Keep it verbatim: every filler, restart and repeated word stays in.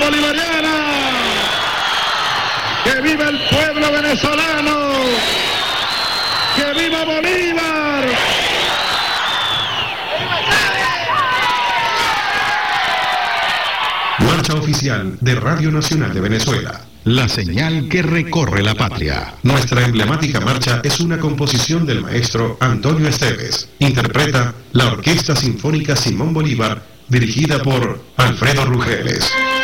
bolivariana. ¡Que viva el pueblo venezolano! ¡Que viva Bolívar! Marcha oficial de Radio Nacional de Venezuela. La señal que recorre la patria. Nuestra emblemática marcha es una composición del maestro Antonio Esteves. Interpreta la Orquesta Sinfónica Simón Bolívar, dirigida por Alfredo Rugeles.